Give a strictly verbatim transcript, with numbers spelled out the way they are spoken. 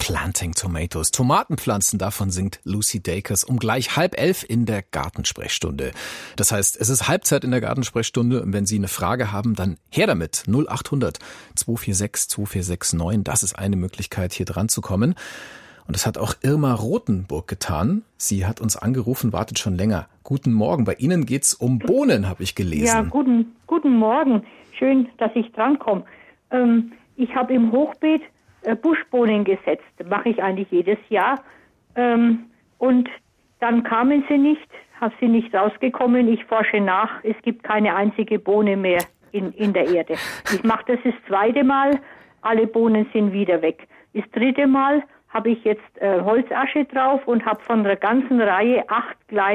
Planting Tomatoes. Tomatenpflanzen, davon singt Lucy Dacus um gleich halb elf in der Gartensprechstunde. Das heißt, es ist Halbzeit in der Gartensprechstunde und wenn Sie eine Frage haben, dann her damit. null acht hundert zwei vier sechs zwei vier sechs neun, das ist eine Möglichkeit, hier dran zu kommen. Und das hat auch Irma Rothenburg getan. Sie hat uns angerufen, wartet schon länger. Guten Morgen, bei Ihnen geht's um Bohnen, habe ich gelesen. Ja, guten, guten Morgen. Schön, dass ich drankomme. Ähm, ich habe im Hochbeet äh, Buschbohnen gesetzt. Mache ich eigentlich jedes Jahr. Ähm, und dann kamen sie nicht, habe sie nicht rausgekommen. Ich forsche nach. Es gibt keine einzige Bohne mehr in, in der Erde. Ich mache das das zweite Mal. Alle Bohnen sind wieder weg. Das dritte Mal habe ich jetzt äh, Holzasche drauf und habe von der ganzen Reihe acht kleine